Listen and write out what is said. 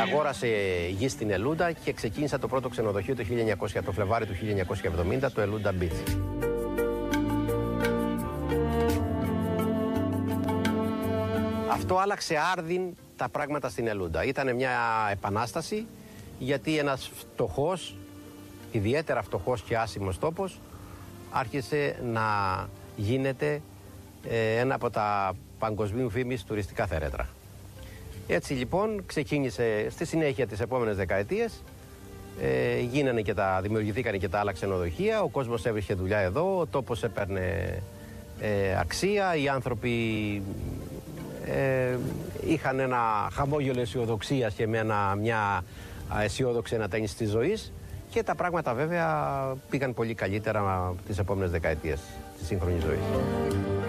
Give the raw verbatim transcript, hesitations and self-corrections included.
Αγόρασε γη στην Ελούντα και ξεκίνησε το πρώτο ξενοδοχείο το, χίλια εννιακόσια, το Φλεβάρι του χίλια εννιακόσια εβδομήντα, το Ελούντα Beach. Αυτό άλλαξε άρδιν τα πράγματα στην Ελούντα. Ήταν μια επανάσταση, γιατί ένας φτωχός, ιδιαίτερα φτωχός και άσημος τόπος, άρχισε να γίνεται ε, ένα από τα παγκοσμίου φήμης τουριστικά θέρετρα. Έτσι λοιπόν ξεκίνησε στη συνέχεια τις επόμενες δεκαετίες, ε, γίνανε και τα, δημιουργηθήκαν και τα άλλα ξενοδοχεία, ο κόσμος έβρισκε δουλειά εδώ, ο τόπος έπαιρνε ε, αξία, οι άνθρωποι ε, είχαν ένα χαμόγελο αισιοδοξίας και με ένα, μια αισιόδοξη ανατένιση της ζωής, και τα πράγματα βέβαια πήγαν πολύ καλύτερα τις επόμενες δεκαετίες της σύγχρονης ζωής.